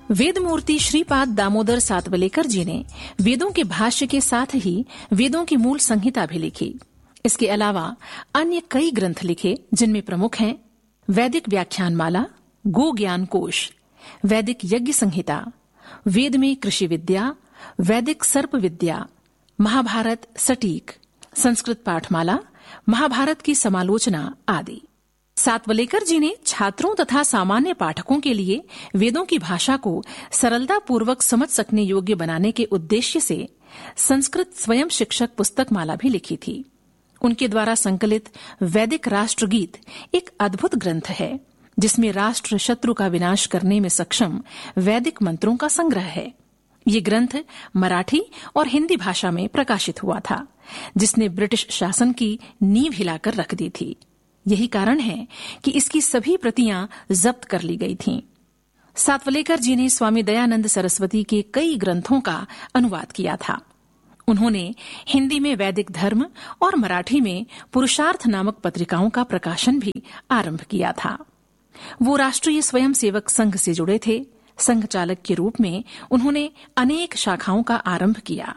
वेदमूर्ति श्रीपाद दामोदर सातवलेकर जी ने वेदों के भाष्य के साथ ही वेदों की मूल संहिता भी लिखी। इसके अलावा अन्य कई ग्रंथ लिखे, जिनमें प्रमुख हैं वैदिक व्याख्यानमाला, गो ज्ञान कोश, वैदिक यज्ञ संहिता, वेद में कृषि विद्या, वैदिक सर्प विद्या, महाभारत सटीक, संस्कृत पाठमाला, महाभारत की समालोचना आदि। सातवलेकर जी ने छात्रों तथा सामान्य पाठकों के लिए वेदों की भाषा को सरलता पूर्वक समझ सकने योग्य बनाने के उद्देश्य से संस्कृत स्वयं शिक्षक पुस्तक माला भी लिखी थी। उनके द्वारा संकलित वैदिक राष्ट्रगीत एक अद्भुत ग्रंथ है, जिसमें राष्ट्र शत्रु का विनाश करने में सक्षम वैदिक मंत्रों का संग्रह है। ये ग्रंथ मराठी और हिंदी भाषा में प्रकाशित हुआ था, जिसने ब्रिटिश शासन की नींव हिलाकर रख दी थी। यही कारण है कि इसकी सभी प्रतियां जब्त कर ली गई थीं। सातवलेकर जी ने स्वामी दयानंद सरस्वती के कई ग्रंथों का अनुवाद किया था। उन्होंने हिंदी में वैदिक धर्म और मराठी में पुरुषार्थ नामक पत्रिकाओं का प्रकाशन भी आरंभ किया था। वो राष्ट्रीय स्वयंसेवक संघ से जुड़े थे। संघ चालक के रूप में उन्होंने अनेक शाखाओं का आरंभ किया।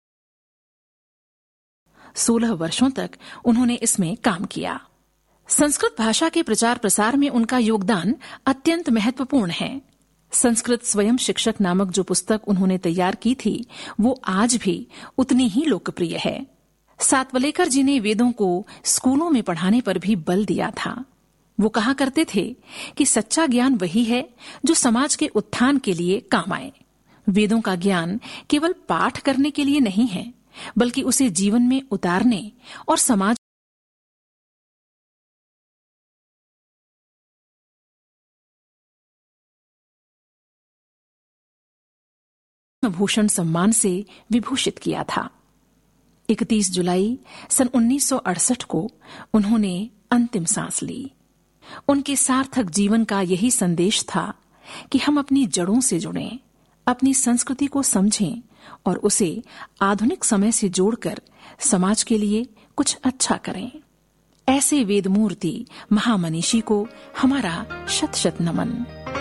16 वर्षों तक उन्होंने इसमें काम किया। संस्कृत भाषा के प्रचार प्रसार में उनका योगदान अत्यंत महत्वपूर्ण है। संस्कृत स्वयं शिक्षक नामक जो पुस्तक उन्होंने तैयार की थी, वो आज भी उतनी ही लोकप्रिय है। सातवलेकर जी ने वेदों को स्कूलों में पढ़ाने पर भी बल दिया था। वो कहा करते थे कि सच्चा ज्ञान वही है जो समाज के उत्थान के लिए काम आए। वेदों का ज्ञान केवल पाठ करने के लिए नहीं है, बल्कि उसे जीवन में उतारने और समाज भूषण सम्मान से विभूषित किया था। 31 जुलाई सन 1968 को उन्होंने अंतिम सांस ली। उनके सार्थक जीवन का यही संदेश था कि हम अपनी जड़ों से जुड़ें, अपनी संस्कृति को समझें और उसे आधुनिक समय से जोड़कर समाज के लिए कुछ अच्छा करें। ऐसे वेदमूर्ति महामनीषी को हमारा शत शत नमन।